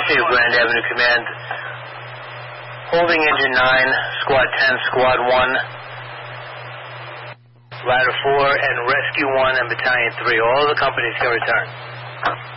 City of Grand Avenue Command. Holding Engine 9, Squad 10, Squad 1, Ladder 4, and Rescue 1 and Battalion 3. All the companies can return.